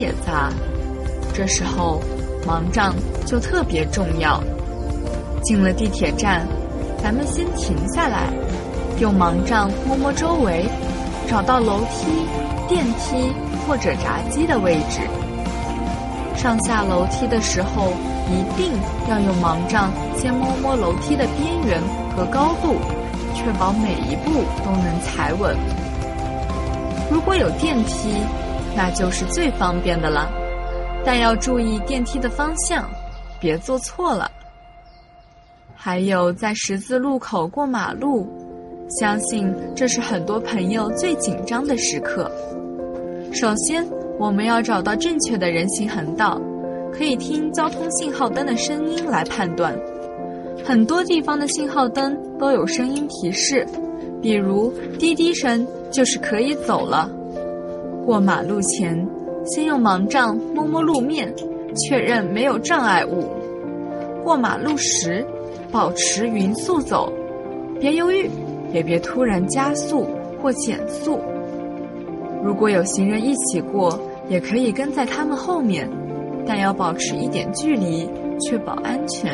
也杂，这时候盲杖就特别重要。进了地铁站，咱们先停下来，用盲杖摸摸周围，找到楼梯、电梯或者闸机的位置。上下楼梯的时候，一定要用盲杖先摸摸楼梯的边缘和高度，确保每一步都能踩稳。如果有电梯，那就是最方便的了，但要注意电梯的方向，别做错了。还有在十字路口过马路，相信这是很多朋友最紧张的时刻。首先，我们要找到正确的人行横道，可以听交通信号灯的声音来判断。很多地方的信号灯都有声音提示，比如滴滴声就是可以走了。过马路前，先用盲杖摸摸路面，确认没有障碍物。过马路时，保持匀速走，别犹豫，也别突然加速或减速。如果有行人一起过，也可以跟在他们后面，但要保持一点距离，确保安全。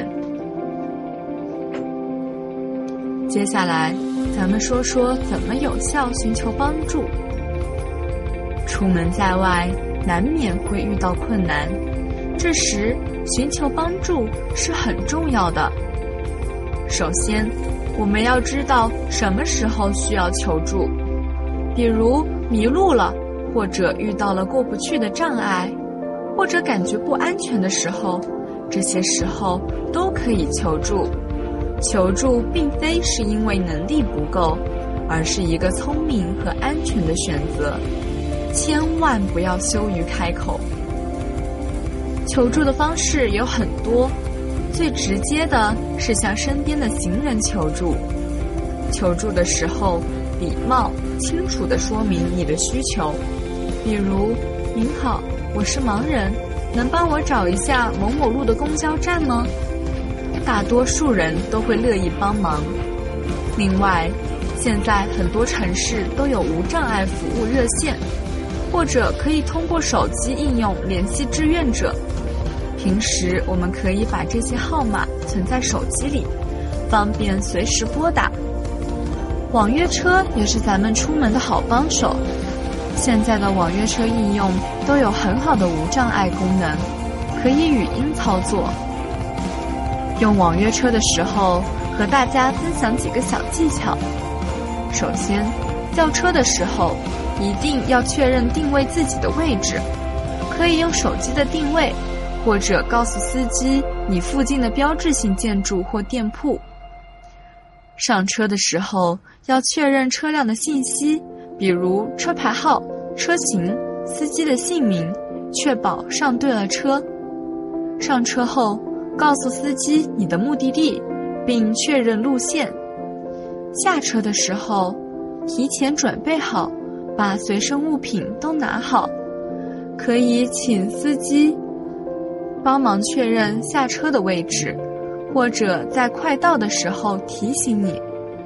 接下来，咱们说说怎么有效寻求帮助。出门在外，难免会遇到困难，这时寻求帮助是很重要的。首先，我们要知道什么时候需要求助，比如迷路了，或者遇到了过不去的障碍，或者感觉不安全的时候，这些时候都可以求助。求助并非是因为能力不够，而是一个聪明和安全的选择。千万不要羞于开口。求助的方式有很多，最直接的是向身边的行人求助。求助的时候，礼貌、清楚地说明你的需求，比如：您好，我是盲人，能帮我找一下某某路的公交站吗？大多数人都会乐意帮忙。另外，现在很多城市都有无障碍服务热线，或者可以通过手机应用联系志愿者。平时我们可以把这些号码存在手机里，方便随时拨打。网约车也是咱们出门的好帮手，现在的网约车应用都有很好的无障碍功能，可以语音操作。用网约车的时候，和大家分享几个小技巧。首先，叫车的时候一定要确认定位自己的位置，可以用手机的定位，或者告诉司机你附近的标志性建筑或店铺。上车的时候要确认车辆的信息，比如车牌号、车型、司机的姓名，确保上对了车。上车后，告诉司机你的目的地，并确认路线。下车的时候，提前准备好，把随身物品都拿好，可以请司机帮忙确认下车的位置，或者在快到的时候提醒你。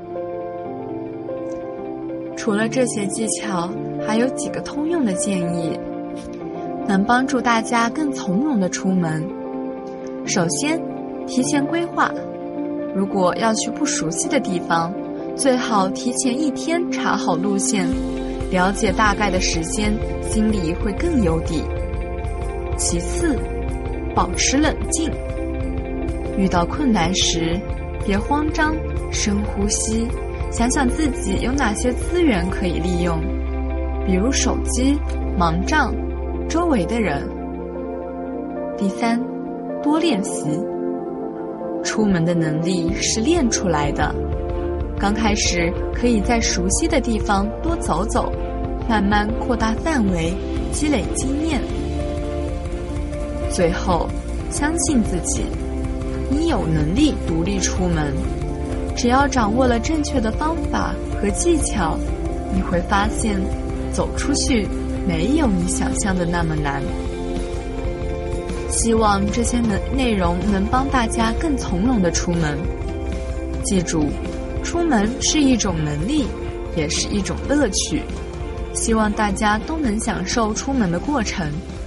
除了这些技巧，还有几个通用的建议，能帮助大家更从容地出门。首先，提前规划，如果要去不熟悉的地方，最好提前1天查好路线，了解大概的时间，心里会更有底。其次，保持冷静，遇到困难时，别慌张，深呼吸，想想自己有哪些资源可以利用，比如手机、盲杖、周围的人。第三，多练习。出门的能力是练出来的，刚开始可以在熟悉的地方多走走，慢慢扩大范围，积累经验。最后，相信自己，你有能力独立出门，只要掌握了正确的方法和技巧，你会发现走出去没有你想象的那么难。希望这些内容能帮大家更从容地出门。记住，出门是一种能力，也是一种乐趣。希望大家都能享受出门的过程。